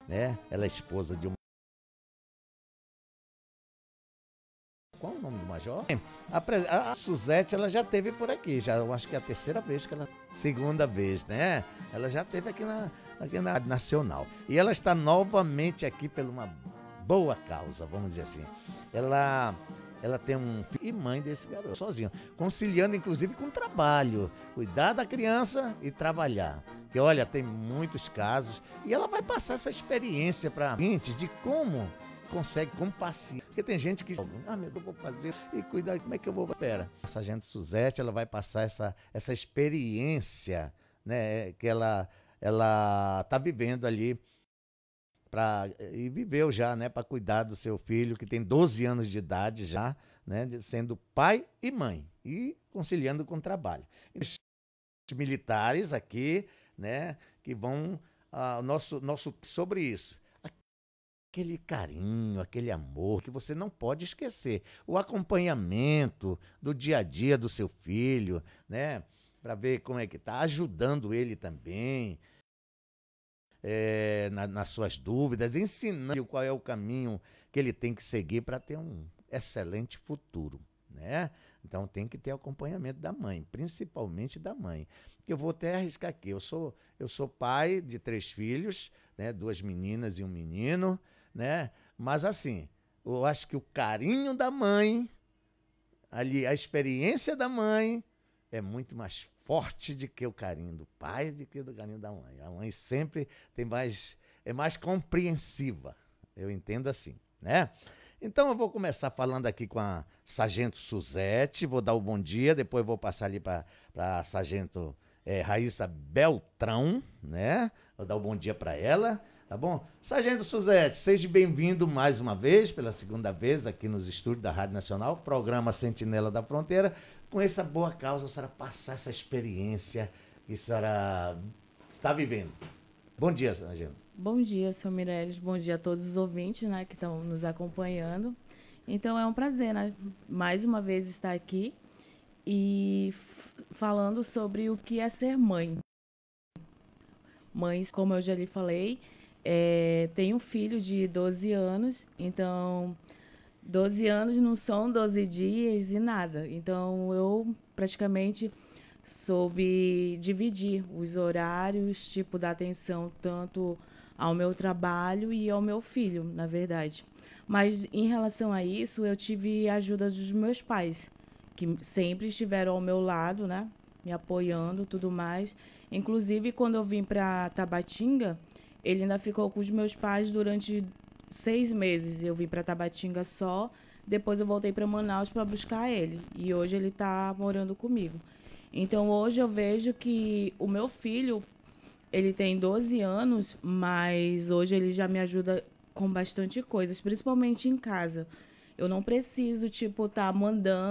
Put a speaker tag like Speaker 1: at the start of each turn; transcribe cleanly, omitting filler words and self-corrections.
Speaker 1: né? Ela é esposa de um... Qual o nome do major? A Suzete, ela já teve por aqui, já, eu acho que é a terceira vez que ela... Segunda vez, né? Ela já teve aqui na Rádio Nacional. E ela está novamente aqui por uma boa causa, vamos dizer assim. Ela tem um filho e mãe desse garoto, sozinho, conciliando inclusive com o trabalho, cuidar da criança e trabalhar. Porque olha, tem muitos casos e ela vai passar essa experiência para gente de como consegue com paciência. Porque tem gente que meu Deus, eu vou fazer e cuidar, como é que eu vou? Pera, a sargento Suzete, ela vai passar essa experiência, né, que ela tá vivendo ali e viveu já, né, para cuidar do seu filho, que tem 12 anos de idade já, né, sendo pai e mãe e conciliando com o trabalho. E os militares aqui, né, que vão nosso sobre isso. Aquele carinho, aquele amor que você não pode esquecer. O acompanhamento do dia a dia do seu filho, né, para ver como é que tá, ajudando ele também, nas suas dúvidas, ensinando qual é o caminho que ele tem que seguir para ter um excelente futuro, né? Então tem que ter acompanhamento da mãe, principalmente da mãe. Eu vou até arriscar aqui, eu sou pai de 3 filhos, né? 2 meninas e um menino, né? Mas assim, eu acho que o carinho da mãe, ali, a experiência da mãe é muito mais forte do que o carinho do pai, do que do carinho da mãe. A mãe sempre é mais compreensiva. Eu entendo assim, né? Então eu vou começar falando aqui com a Sargento Suzete, vou dar o bom dia, depois vou passar ali para a Sargento Raíssa Beltrão, né? Vou dar o bom dia para ela, tá bom? Sargento Suzete, seja bem-vindo mais uma vez, pela segunda vez aqui nos estúdios da Rádio Nacional, programa Sentinela da Fronteira, com essa boa causa, a senhora passar essa experiência que a senhora está vivendo. Bom dia, Sargento.
Speaker 2: Bom dia, senhor Mireles. Bom dia a todos os ouvintes, né, que estão nos acompanhando. Então, é um prazer, né, mais uma vez estar aqui e falando sobre o que é ser mãe. Mães, como eu já lhe falei, tenho um filho de 12 anos, então 12 anos não são 12 dias e nada. Então, eu praticamente soube dividir os horários, tipo, da atenção tanto ao meu trabalho e ao meu filho, na verdade. Mas em relação a isso, eu tive a ajuda dos meus pais, que sempre estiveram ao meu lado, né? Me apoiando, tudo mais. Inclusive, quando eu vim para Tabatinga, ele ainda ficou com os meus pais durante 6 meses. Eu vim para Tabatinga só, depois eu voltei para Manaus para buscar ele. E hoje ele está morando comigo. Então, hoje eu vejo que o meu filho, ele tem 12 anos, mas hoje ele já me ajuda com bastante coisas, principalmente em casa. Eu não preciso, tipo, estar mandando